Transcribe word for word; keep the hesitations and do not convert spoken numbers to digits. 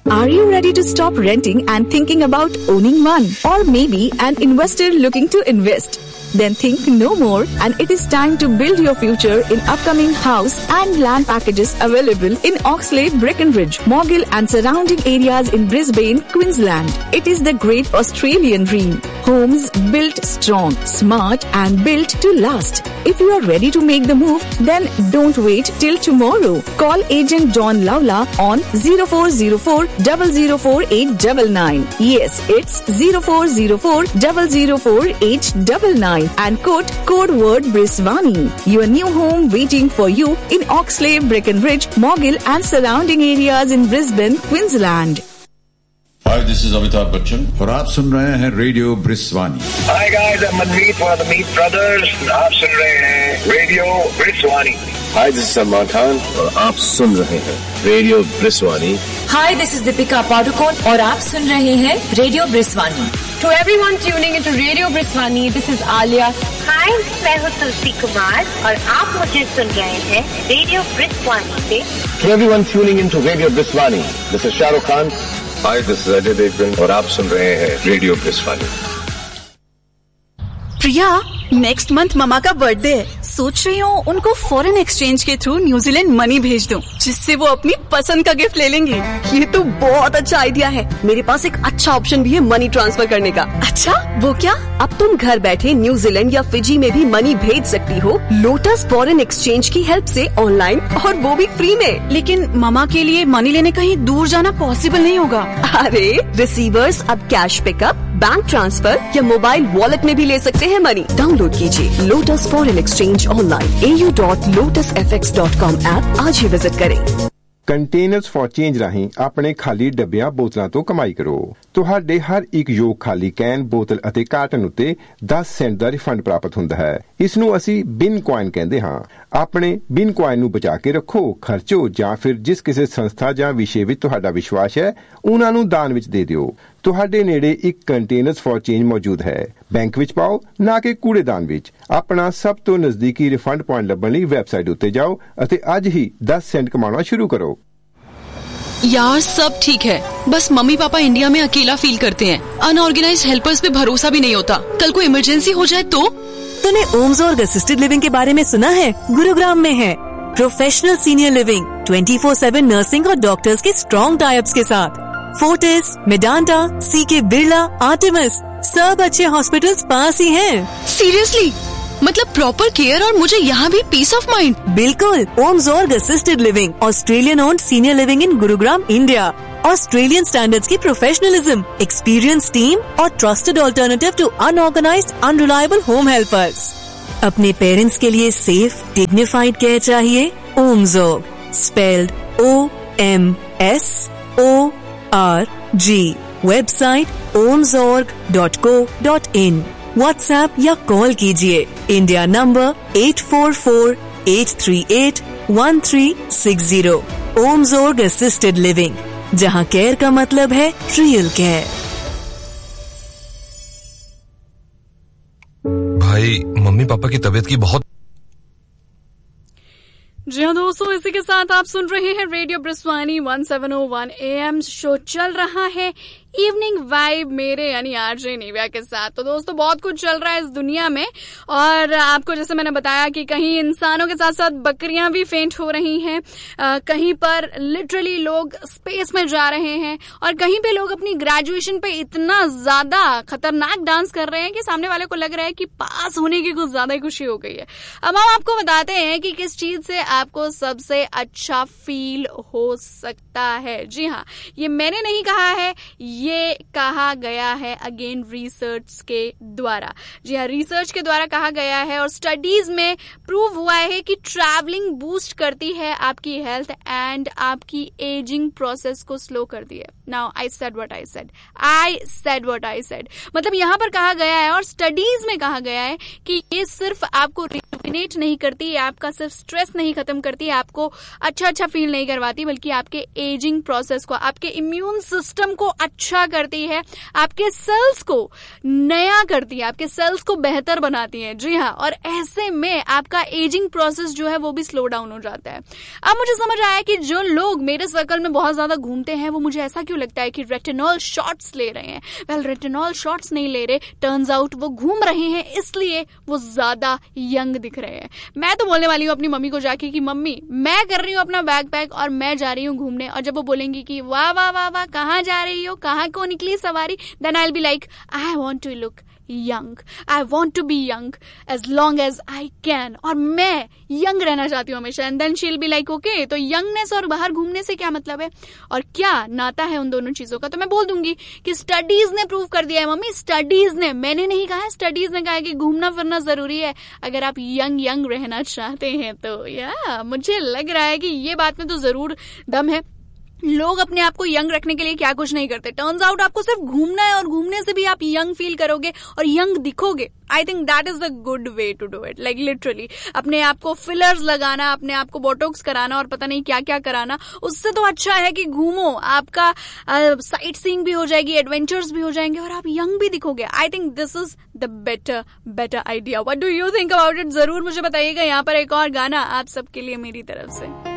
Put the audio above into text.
Are you ready to stop renting and thinking about owning one? Or maybe an investor looking to invest? Then think no more, and it is time to build your future in upcoming house and land packages available in Oxlade, Breckenridge, Morgill and surrounding areas in Brisbane, Queensland. It is the great Australian dream. Homes built strong, smart and built to last. If you are ready to make the move, then don't wait till tomorrow. Call agent John Lawla on zero four zero four, zero zero four eight nine nine. Yes, it's zero four zero four, zero zero four eight nine nine. And quote code word Briswani. Your new home waiting for you in Oxlade, Breckenridge, Morgill and surrounding areas in Brisbane, Queensland. Hi, this is Amitabh Bachchan और आप सुन रहे हैं radio ब्रिस्वानी. Hi guys, I'm Manmeet for the Meat Brothers. आप सुन रहे हैं radio ब्रिस्वानी. Hi, this is Salman Khan और आप सुन रहे हैं radio ब्रिस्वानी. Hi, this is Deepika Padukone और आप सुन रहे हैं radio ब्रिस्वानी. To everyone tuning into Radio Briswani, this is Alia. Hi, मैं हूँ तुलसी कुमार और आप मुझे सुन रहे हैं रेडियो ब्रिस्वानी से. To everyone tuning into Radio Briswani, this is Shah Rukh Khan. Hi, this is Ajay Devgan और आप सुन रहे हैं रेडियो ब्रिस्वानी. प्रिया, नेक्स्ट मंथ ममा का बर्थडे है. सोच रही हूँ उनको फॉरेन एक्सचेंज के थ्रू न्यूजीलैंड मनी भेज दूँ, जिससे वो अपनी पसंद का गिफ्ट ले लेंगे. ये तो बहुत अच्छा आइडिया है. मेरे पास एक अच्छा ऑप्शन भी है मनी ट्रांसफर करने का. अच्छा, वो क्या? अब तुम घर बैठे न्यूजीलैंड या फिजी में भी मनी भेज सकती हो लोटस फॉरेन एक्सचेंज की हेल्प से ऑनलाइन, और वो भी फ्री में. लेकिन ममा के लिए मनी लेने कहीं दूर जाना पॉसिबल नहीं होगा. अरे रिसीवर्स अब कैश पिकअप, बैंक ट्रांसफर या मोबाइल वॉलेट में भी ले सकते हैं मनी. डाउनलोड कीजिए लोटस फॉरेन एक्सचेंज ऑनलाइन ए U dot lotus F x dot com app आज ही विजिट करें. ਕੰਟੇਨਰਸ ਫॉर ਚੇਂਜ ਰਾਹੀਂ ਆਪਣੇ ਖਾਲੀ ਡੱਬਿਆਂ ਬੋਤਲਾਂ ਤੋਂ ਕਮਾਈ ਕਰੋ. ਤੁਹਾਡੇ ਹਰ ਇੱਕ ਯੋਗ ਖਾਲੀ ਕੈਨ, ਬੋਤਲ ਅਤੇ ਕਾਰਟਨ ਉੱਤੇ ਦਸ ਸੈਂਟ ਦਾ ਰਿਫੰਡ ਪ੍ਰਾਪਤ ਹੁੰਦਾ ਹੈ. ਇਸ ਨੂੰ ਅਸੀਂ ਬਿਨ ਕੁਆਇਨ ਕਹਿੰਦੇ ਹਾਂ. ਆਪਣੇ ਬਿਨ ਕੁਆਇਨ ਨੂੰ ਬਚਾ ਕੇ ਰੱਖੋ, ਖਰਚੋ ਜਾਂ ਫਿਰ ਜਿਸ ਕਿਸੇ ਸੰਸਥਾ ਜਾਂ ਵਿਸ਼ੇ ਵਿੱਚ ਤੁਹਾਡਾ ਵਿਸ਼ਵਾਸ ਹੈ ਉਹਨਾਂ ਨੂੰ ਦਾਨ ਵਿੱਚ ਦੇ ਦਿਓ. ਤੁਹਾਡੇ ਨੇੜੇ ਇੱਕ ਕੰਟੇਨਰਸ ਫॉर ਚੇਂਜ ਮੌਜੂਦ ਹੈ. ਬੈਂਕ ਵਿੱਚ ਪਾਓ, ਨਾ ਕਿ ਕੂੜੇਦਾਨ ਵਿੱਚ. ਆਪਣਾ ਸਭ ਤੋਂ ਨਜ਼ਦੀਕੀ ਰਿਫੰਡ ਪੁਆਇੰਟ ਲੱਭਣ ਲਈ ਵੈਬਸਾਈਟ ਉੱਤੇ ਜਾਓ ਅਤੇ ਅੱਜ ਹੀ ਦਸ ਸੈਂਟ ਕਮਾਉਣਾ ਸ਼ੁਰੂ ਕਰੋ. यार सब ठीक है, बस मम्मी पापा इंडिया में अकेला फील करते हैं. अनऑर्गेनाइज्ड हेल्पर्स पे भरोसा भी नहीं होता. कल को इमरजेंसी हो जाए तो? तूने ओम्सोर्ग असिस्टेड लिविंग के बारे में सुना है? गुरुग्राम में है professional senior living, twenty four seven nursing और डॉक्टर्स के स्ट्रॉन्ग टाइप्स के साथ. फोर्टिस, मेडांटा, सीके बिरला, आर्टेमिस, सब अच्छे हॉस्पिटल्स पास ही हैं. सीरियसली? मतलब प्रॉपर केयर और मुझे यहाँ भी पीस ऑफ माइंड. बिल्कुल. ओम्सोर्ग assisted living, Australian owned senior living in Gurugram, India. Australian standards की प्रोफेशनलिज्म, एक्सपीरियंस टीम और trusted alternative to unorganised unreliable home helpers. अपने पेरेंट्स के लिए सेफ डिग्निफाइड केयर चाहिए? ओम्सोर्ग, spelled O M S O R G. Website ओम्सोर्ग dot co dot in. WhatsApp या call कीजिए. India number eight four four eight three eight one three six zero. ओम्सोर्ग assisted living, जहां care का मतलब है real care. भाई, mummy papa की तबीयत की बहुत. जी हाँ दोस्तों, इसी के साथ आप सुन रहे हैं radio ब्रिस्वानी one seven O one A M. Show चल रहा है इवनिंग वाइब मेरे यानी आरजे निव्या के साथ. तो दोस्तों बहुत कुछ चल रहा है इस दुनिया में, और आपको जैसे मैंने बताया कि कहीं इंसानों के साथ साथ बकरियां भी फेंट हो रही हैं, कहीं पर लिटरली लोग स्पेस में जा रहे हैं, और कहीं पे लोग अपनी ग्रेजुएशन पे इतना ज्यादा खतरनाक डांस कर रहे हैं कि सामने वाले को लग रहा है कि पास होने की कुछ ज्यादा ही खुशी हो गई है. अब हम आपको बताते हैं कि किस चीज से आपको सबसे अच्छा फील हो सकता है. जी हाँ, ये मैंने नहीं कहा है, ये कहा गया है अगेन रिसर्च के द्वारा. जी हाँ, रिसर्च के द्वारा कहा गया है और स्टडीज में प्रूव हुआ है कि ट्रैवलिंग बूस्ट करती है आपकी हेल्थ एंड आपकी एजिंग प्रोसेस को स्लो करती है. Now I said what I said I said what I said मतलब यहाँ पर कहा गया है और स्टडीज में कहा गया है कि ये सिर्फ आपको एलिमिनेट नहीं करती, ये आपका सिर्फ स्ट्रेस नहीं खत्म करती, आपको अच्छा अच्छा फील नहीं करवाती, बल्कि आपके एजिंग प्रोसेस को, आपके इम्यून सिस्टम को अच्छा करती है, आपके सेल्स को नया करती है, आपके सेल्स को बेहतर बनाती है। जी हाँ, और ऐसे में आपका एजिंग प्रोसेस जो है वो भी स्लो डाउन हो जाता है। अब मुझे समझ आया कि जो लोग मेरे सर्कल में बहुत ज्यादा घूमते हैं वो मुझे ऐसा क्यों लगता है कि रेटिनॉल शॉट्स ले रहे हैं। वेल, रेटिनॉल शॉट्स नहीं ले रहे, टर्न्स आउट वो घूम रहे हैं, इसलिए वो ज्यादा यंग दिख रहे हैं। मैं तो बोलने वाली हूँ अपनी मम्मी को जाके कि मम्मी मैं कर रही हूँ अपना बैग पैक और मैं जा रही हूँ घूमने, और जब वो बोलेंगी कि वाह वाह वाह वाह कहाँ जा रही हो, कहाँ को निकली सवारी, then I will be like I want to look young, I want to be young age long as I can, और मैं यंग रहना चाहती हूँ हमेशा। And then she will be like okay, तो यंगनेस और बाहर घूमने से क्या मतलब है और क्या नाता है उन दोनों चीजों का। तो मैं बोल दूंगी कि स्टडीज ने प्रूव कर दिया है मम्मी, स्टडीज ने, मैंने नहीं कहा है, स्टडीज ने कहा है कि घूमना फिरना जरूरी है अगर आप यंग यंग रहना चाहते हैं। तो या मुझे लग रहा है कि ये बात में तो जरूर दम है। लोग अपने आप को यंग रखने के लिए क्या कुछ नहीं करते। टर्न्स आउट आपको सिर्फ घूमना है और घूमने से भी आप यंग फील करोगे और young दिखोगे। I think that is the good way to do it. Like literally अपने आप को फिलर्स लगाना, अपने आप को बोटॉक्स कराना और पता नहीं क्या क्या कराना, उससे तो अच्छा है कि घूमो, आपका साइट सीइंग भी हो जाएगी, एडवेंचर्स भी हो जाएंगे और आप यंग भी दिखोगे। I think this is the better better idea. What do you think about it? जरूर मुझे बताइएगा। यहाँ पर एक और गाना आप सबके लिए मेरी तरफ से।